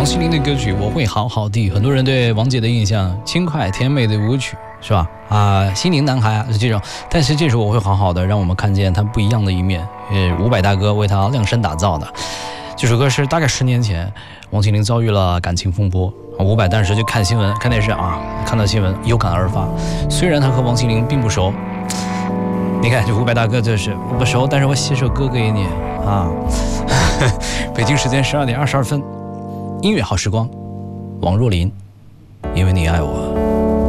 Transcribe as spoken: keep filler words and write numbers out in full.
王心凌的歌曲《我会好好的》，很多人对王姐的印象轻快甜美的舞曲是吧？啊，心灵男孩啊是这种，但是这首《我会好好的》让我们看见他不一样的一面，呃，伍佰大哥为他量身打造的。这首歌是大概十年前，王心凌遭遇了感情风波，伍佰当时就看新闻看电视啊，看到新闻有感而发。虽然他和王心凌并不熟，你看这伍佰大哥就是我不熟，但是我写首歌给你啊。北京时间十二点二十二分，音乐好时光，王若琳，因为你爱我。